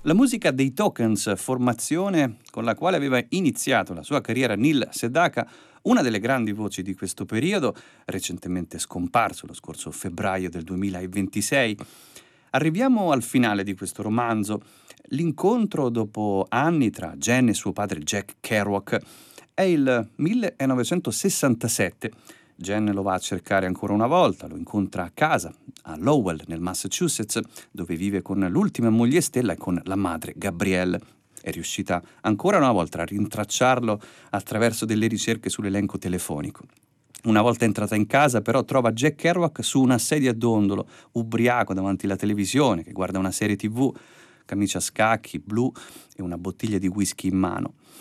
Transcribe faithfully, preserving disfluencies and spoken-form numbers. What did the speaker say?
La musica dei Tokens, formazione con la quale aveva iniziato la sua carriera Neil Sedaka, una delle grandi voci di questo periodo, recentemente scomparso lo scorso febbraio del duemilaventisei. Arriviamo al finale di questo romanzo. L'incontro dopo anni tra Jen e suo padre Jack Kerouac è il millenovecentosessantasette. Jen lo va a cercare ancora una volta, lo incontra a casa, a Lowell, nel Massachusetts, dove vive con l'ultima moglie Stella e con la madre Gabrielle. È riuscita ancora una volta a rintracciarlo attraverso delle ricerche sull'elenco telefonico. Una volta entrata in casa, però, trova Jack Kerouac su una sedia a dondolo, ubriaco davanti alla televisione, che guarda una serie tivù, camicia a scacchi, blu e una bottiglia di whisky in mano.